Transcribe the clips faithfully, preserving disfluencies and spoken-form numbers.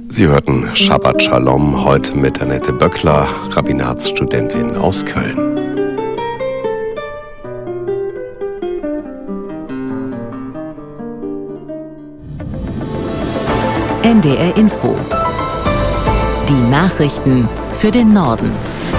Sie hörten Shabbat Shalom, heute mit Annette Böckler, Rabbinatsstudentin aus Köln. N D R Info. Die Nachrichten für den Norden.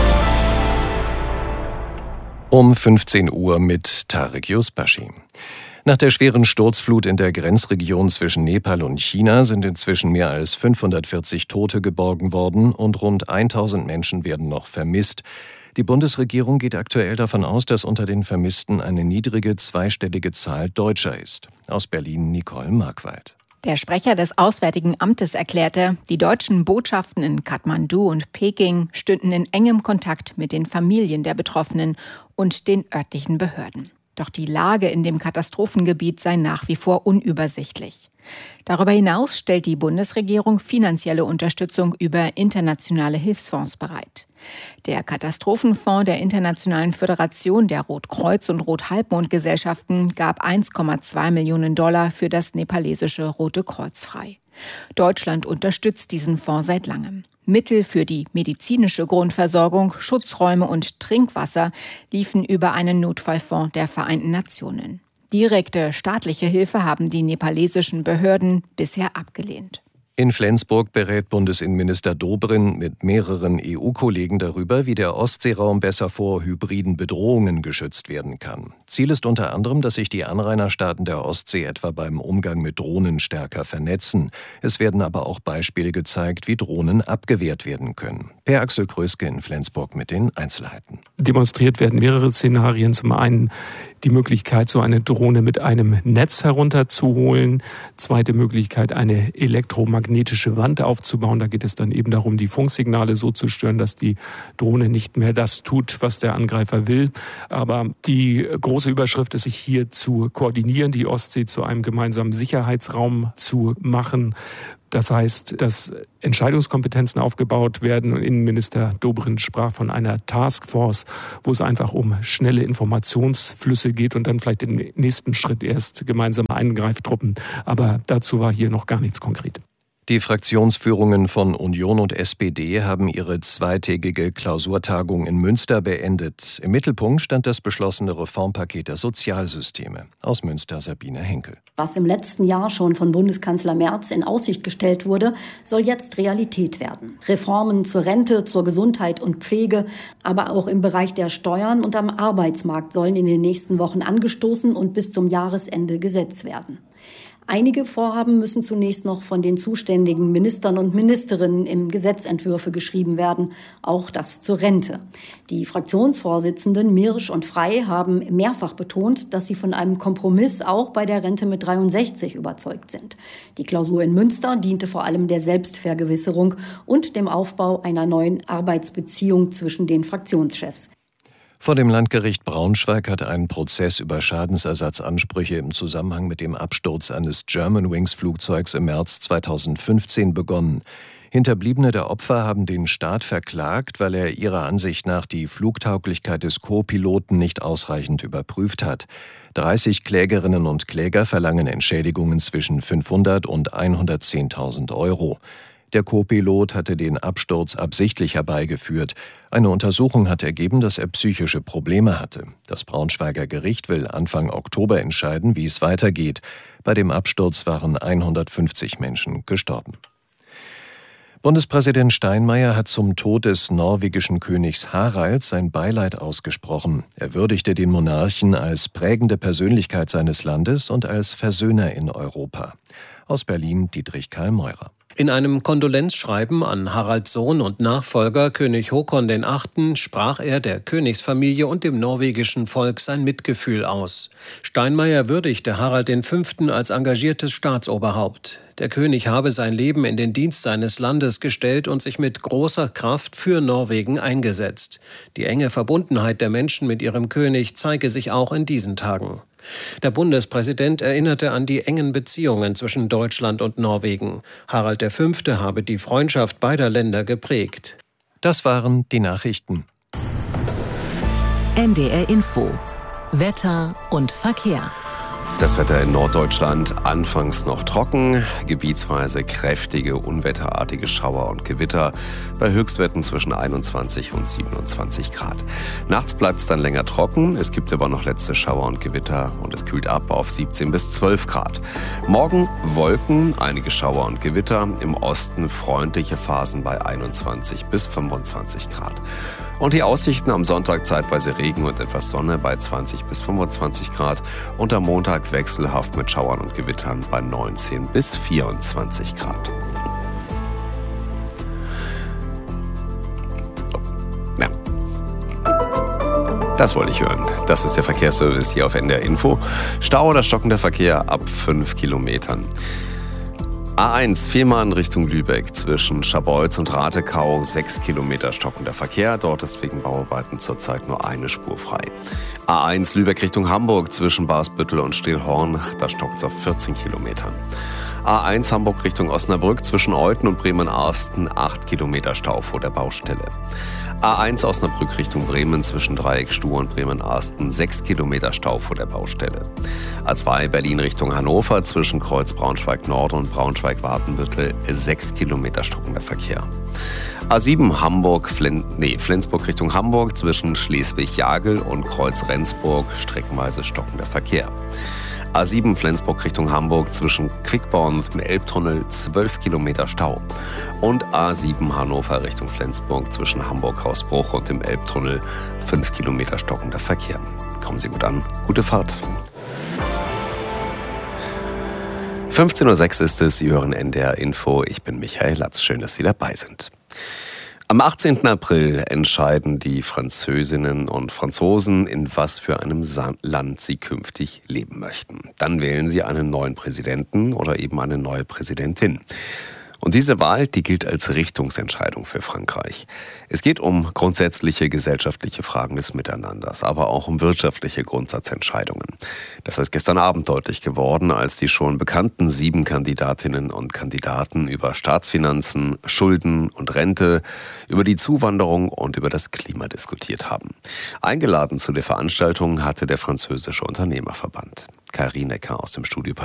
Um fünfzehn Uhr mit Tarek Yusbashi. Nach der schweren Sturzflut in der Grenzregion zwischen Nepal und China sind inzwischen mehr als fünfhundertvierzig Tote geborgen worden und rund tausend Menschen werden noch vermisst. Die Bundesregierung geht aktuell davon aus, dass unter den Vermissten eine niedrige zweistellige Zahl Deutscher ist. Aus Berlin Nicole Markwald. Der Sprecher des Auswärtigen Amtes erklärte, die deutschen Botschaften in Kathmandu und Peking stünden in engem Kontakt mit den Familien der Betroffenen und den örtlichen Behörden. Doch die Lage in dem Katastrophengebiet sei nach wie vor unübersichtlich. Darüber hinaus stellt die Bundesregierung finanzielle Unterstützung über internationale Hilfsfonds bereit. Der Katastrophenfonds der Internationalen Föderation der Rotkreuz- und Rothalbmond-Gesellschaften gab eins Komma zwei Millionen Dollar für das nepalesische Rote Kreuz frei. Deutschland unterstützt diesen Fonds seit langem. Mittel für die medizinische Grundversorgung, Schutzräume und Trinkwasser liefen über einen Notfallfonds der Vereinten Nationen. Direkte staatliche Hilfe haben die nepalesischen Behörden bisher abgelehnt. In Flensburg berät Bundesinnenminister Dobrindt mit mehreren E U-Kollegen darüber, wie der Ostseeraum besser vor hybriden Bedrohungen geschützt werden kann. Ziel ist unter anderem, dass sich die Anrainerstaaten der Ostsee etwa beim Umgang mit Drohnen stärker vernetzen. Es werden aber auch Beispiele gezeigt, wie Drohnen abgewehrt werden können. Per Axel Kröske in Flensburg mit den Einzelheiten. Demonstriert werden mehrere Szenarien. Zum einen die Möglichkeit, so eine Drohne mit einem Netz herunterzuholen. Zweite Möglichkeit, eine elektromagnetische Wand aufzubauen. Da geht es dann eben darum, die Funksignale so zu stören, dass die Drohne nicht mehr das tut, was der Angreifer will. Aber die große Überschrift ist, sich hier zu koordinieren, die Ostsee zu einem gemeinsamen Sicherheitsraum zu machen. Das heißt, dass Entscheidungskompetenzen aufgebaut werden. Und Innenminister Dobrindt sprach von einer Taskforce, wo es einfach um schnelle Informationsflüsse geht und dann vielleicht im nächsten Schritt erst gemeinsame Eingreiftruppen. Aber dazu war hier noch gar nichts konkret. Die Fraktionsführungen von Union und S P D haben ihre zweitägige Klausurtagung in Münster beendet. Im Mittelpunkt stand das beschlossene Reformpaket der Sozialsysteme. Aus Münster Sabine Henkel. Was im letzten Jahr schon von Bundeskanzler Merz in Aussicht gestellt wurde, soll jetzt Realität werden. Reformen zur Rente, zur Gesundheit und Pflege, aber auch im Bereich der Steuern und am Arbeitsmarkt sollen in den nächsten Wochen angestoßen und bis zum Jahresende gesetzt werden. Einige Vorhaben müssen zunächst noch von den zuständigen Ministern und Ministerinnen in Gesetzentwürfe geschrieben werden, auch das zur Rente. Die Fraktionsvorsitzenden Mirsch und Frey haben mehrfach betont, dass sie von einem Kompromiss auch bei der Rente mit dreiundsechzig überzeugt sind. Die Klausur in Münster diente vor allem der Selbstvergewisserung und dem Aufbau einer neuen Arbeitsbeziehung zwischen den Fraktionschefs. Vor dem Landgericht Braunschweig hat ein Prozess über Schadensersatzansprüche im Zusammenhang mit dem Absturz eines Germanwings-Flugzeugs im März zweitausendfünfzehn begonnen. Hinterbliebene der Opfer haben den Staat verklagt, weil er ihrer Ansicht nach die Flugtauglichkeit des Co-Piloten nicht ausreichend überprüft hat. dreißig Klägerinnen und Kläger verlangen Entschädigungen zwischen fünfhundert und hundertzehntausend Euro. Der Co-Pilot hatte den Absturz absichtlich herbeigeführt. Eine Untersuchung hat ergeben, dass er psychische Probleme hatte. Das Braunschweiger Gericht will Anfang Oktober entscheiden, wie es weitergeht. Bei dem Absturz waren hundertfünfzig Menschen gestorben. Bundespräsident Steinmeier hat zum Tod des norwegischen Königs Harald sein Beileid ausgesprochen. Er würdigte den Monarchen als prägende Persönlichkeit seines Landes und als Versöhner in Europa. Aus Berlin Dietrich Karl Meurer. In einem Kondolenzschreiben an Haralds Sohn und Nachfolger König Håkon der Achte. sprach er der Königsfamilie und dem norwegischen Volk sein Mitgefühl aus. Steinmeier würdigte Harald der Fünfte als engagiertes Staatsoberhaupt. Der König habe sein Leben in den Dienst seines Landes gestellt und sich mit großer Kraft für Norwegen eingesetzt. Die enge Verbundenheit der Menschen mit ihrem König zeige sich auch in diesen Tagen. Der Bundespräsident erinnerte an die engen Beziehungen zwischen Deutschland und Norwegen. Harald der Fünfte habe die Freundschaft beider Länder geprägt. Das waren die Nachrichten. N D R Info. Wetter und Verkehr. Das Wetter in Norddeutschland anfangs noch trocken, gebietsweise kräftige, unwetterartige Schauer und Gewitter bei Höchstwerten zwischen einundzwanzig und siebenundzwanzig Grad. Nachts bleibt es dann länger trocken, es gibt aber noch letzte Schauer und Gewitter und es kühlt ab auf siebzehn bis zwölf Grad. Morgen Wolken, einige Schauer und Gewitter, im Osten freundliche Phasen bei einundzwanzig bis fünfundzwanzig Grad. Und die Aussichten am Sonntag zeitweise Regen und etwas Sonne bei zwanzig bis fünfundzwanzig Grad und am Montag wechselhaft mit Schauern und Gewittern bei neunzehn bis vierundzwanzig Grad. So, ja. Das wollte ich hören. Das ist der Verkehrsservice hier auf N D R Info. Stau oder stockender Verkehr ab fünf Kilometern. A eins, Fehmarn Richtung Lübeck, zwischen Scharbeutz und Ratekau, sechs Kilometer stockender Verkehr. Dort ist wegen Bauarbeiten zurzeit nur eine Spur frei. A eins, Lübeck Richtung Hamburg, zwischen Barsbüttel und Stehlhorn, da stockt es auf vierzehn Kilometern. A eins, Hamburg Richtung Osnabrück, zwischen Euthen und Bremen-Arsten, acht Kilometer Stau vor der Baustelle. A eins Osnabrück Richtung Bremen, zwischen Dreieck Stuhr und Bremen-Arsten, sechs Kilometer Stau vor der Baustelle. A zwei Berlin Richtung Hannover, zwischen Kreuz Braunschweig-Nord und Braunschweig-Wartenbüttel, sechs Kilometer stockender Verkehr. A sieben Hamburg, Flin, nee, Flensburg Richtung Hamburg, zwischen Schleswig-Jagel und Kreuz Rendsburg, streckenweise stockender Verkehr. A sieben Flensburg Richtung Hamburg, zwischen Quickborn und dem Elbtunnel, zwölf Kilometer Stau. Und A sieben Hannover Richtung Flensburg, zwischen Hamburg-Hausbruch und dem Elbtunnel, fünf Kilometer stockender Verkehr. Kommen Sie gut an, gute Fahrt. fünfzehn Uhr sechs ist es, Sie hören N D R Info, ich bin Michael Latz, schön, dass Sie dabei sind. Am achtzehnten April entscheiden die Französinnen und Franzosen, in was für einem Land sie künftig leben möchten. Dann wählen sie einen neuen Präsidenten oder eben eine neue Präsidentin. Und diese Wahl, die gilt als Richtungsentscheidung für Frankreich. Es geht um grundsätzliche gesellschaftliche Fragen des Miteinanders, aber auch um wirtschaftliche Grundsatzentscheidungen. Das ist gestern Abend deutlich geworden, als die schon bekannten sieben Kandidatinnen und Kandidaten über Staatsfinanzen, Schulden und Rente, über die Zuwanderung und über das Klima diskutiert haben. Eingeladen zu der Veranstaltung hatte der französische Unternehmerverband. Karin Ecker aus dem Studio